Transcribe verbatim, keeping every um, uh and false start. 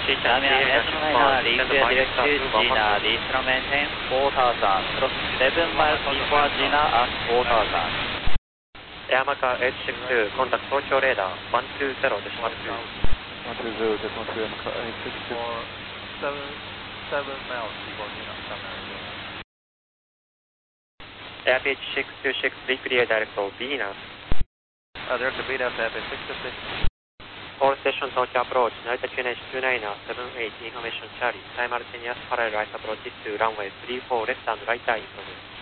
Damian, Esmina, Liquid Directed, Gina, Distro maintain four thousand, cross seven miles before Gina at four thousand. Yamaka eight six two, contact Tokyo radar one two zero decimal two. one two zero decimal two, Yamaka eight six two. For seven, seven miles before Gina, Airbase six two six, recreate direct to Venus. Uh, direct to Venus, Airbase six two six. All station Tokyo approach, Narita Q N H two nine seven eight, information Charlie, simultaneous parallel right approach to runway three four left and right eye information.